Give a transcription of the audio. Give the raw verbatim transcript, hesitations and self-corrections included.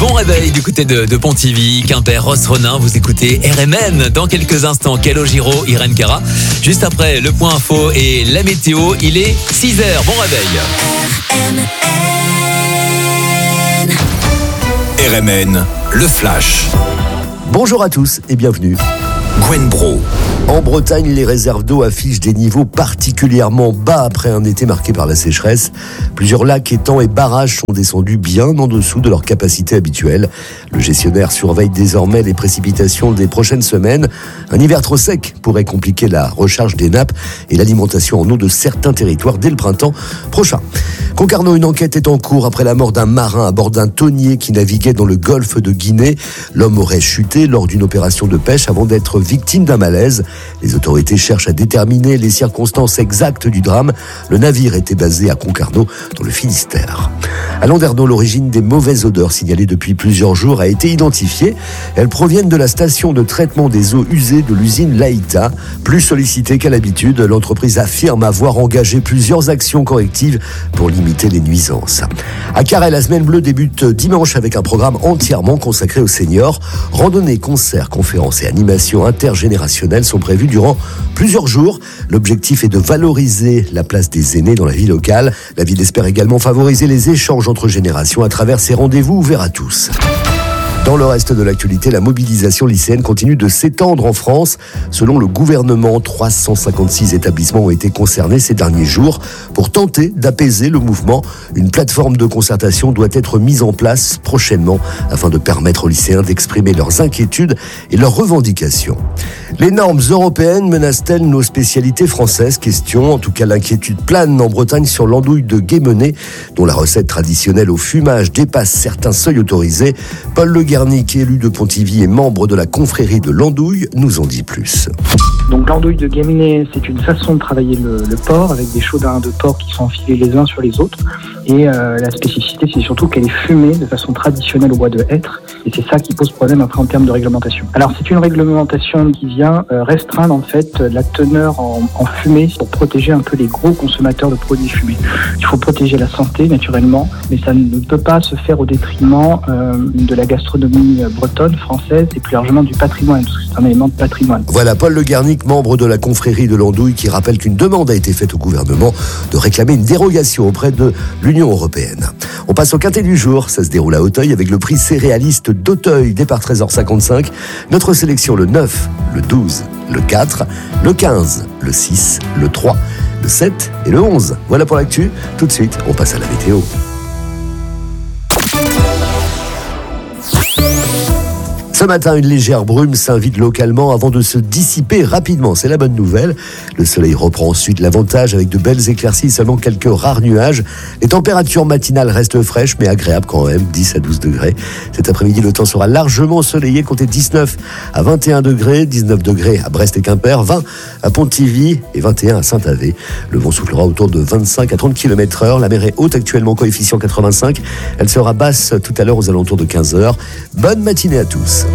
Bon réveil du côté de, de Pontivy, Quimper, Rosse-Ronin. Vous écoutez R M N. Dans quelques instants, Calogero, Irène Cara. Juste après, le point info et la météo. Il est six heures. Bon réveil. R M N, le flash. Bonjour à tous et bienvenue. Gwen Bro. En Bretagne, les réserves d'eau affichent des niveaux particulièrement bas après un été marqué par la sécheresse. Plusieurs lacs, étangs et barrages sont descendus bien en dessous de leur capacité habituelle. Le gestionnaire surveille désormais les précipitations des prochaines semaines. Un hiver trop sec pourrait compliquer la recharge des nappes et l'alimentation en eau de certains territoires dès le printemps prochain. Concarneau, une enquête est en cours après la mort d'un marin à bord d'un tonnier qui naviguait dans le golfe de Guinée. L'homme aurait chuté lors d'une opération de pêche avant d'être victime d'un malaise. Les autorités cherchent à déterminer les circonstances exactes du drame. Le navire était basé à Concarneau, dans le Finistère. À Landerneau, l'origine des mauvaises odeurs signalées depuis plusieurs jours a été identifiée. Elles proviennent de la station de traitement des eaux usées de l'usine Laïta. Plus sollicitée qu'à l'habitude, l'entreprise affirme avoir engagé plusieurs actions correctives pour limiter les nuisances. À Carhaix, la semaine bleue débute dimanche avec un programme entièrement consacré aux seniors. Randonnées, concerts, conférences et animations intergénérationnelles sont prévus durant plusieurs jours. L'objectif est de valoriser la place des aînés dans la vie locale. La ville espère également favoriser les échanges entre générations à travers ces rendez-vous ouverts à tous. Dans le reste de l'actualité, la mobilisation lycéenne continue de s'étendre en France. Selon le gouvernement, trois cent cinquante-six établissements ont été concernés ces derniers jours. Pour tenter d'apaiser le mouvement, une plateforme de concertation doit être mise en place prochainement afin de permettre aux lycéens d'exprimer leurs inquiétudes et leurs revendications. Les normes européennes menacent-elles nos spécialités françaises ? Question. En tout cas, l'inquiétude plane en Bretagne sur l'andouille de Guémené, dont la recette traditionnelle au fumage dépasse certains seuils autorisés. Paul Le Garnic, élu de Pontivy et membre de la confrérie de l'andouille, nous en dit plus. Donc l'andouille de Guémené, c'est une façon de travailler le, le porc avec des chaudins de porc qui sont enfilés les uns sur les autres. Et euh, la spécificité, c'est surtout qu'elle est fumée de façon traditionnelle au bois de hêtre. Et c'est ça qui pose problème après en termes de réglementation. Alors c'est une réglementation qui vient euh, restreindre en fait la teneur en, en fumée pour protéger un peu les gros consommateurs de produits fumés. Il faut protéger la santé naturellement, mais ça ne peut pas se faire au détriment euh, de la gastronomie bretonne, française et plus largement du patrimoine, parce que c'est un élément de patrimoine. Voilà Paul Le Garnic, membre de la confrérie de l'andouille, qui rappelle qu'une demande a été faite au gouvernement de réclamer une dérogation auprès de l'Union européenne. On passe au quintet du jour, ça se déroule à Auteuil avec le prix céréaliste d'Auteuil, départ treize heures cinquante-cinq. Notre sélection le neuf, le douze, le quatre, le quinze, le six, le trois, le sept et le onze. Voilà pour l'actu. Tout de suite, on passe à la météo. Ce matin, une légère brume s'invite localement avant de se dissiper rapidement. C'est la bonne nouvelle. Le soleil reprend ensuite l'avantage avec de belles éclaircies, seulement quelques rares nuages. Les températures matinales restent fraîches mais agréables quand même, dix à douze degrés. Cet après-midi, le temps sera largement ensoleillé, comptez dix-neuf à vingt et un degrés, dix-neuf degrés à Brest et Quimper, vingt à Pontivy et vingt et un à Saint-Avé. Le vent soufflera autour de vingt-cinq à trente kilomètres heure. La mer est haute actuellement, coefficient quatre-vingt-cinq. Elle sera basse tout à l'heure aux alentours de quinze heures. Bonne matinée à tous.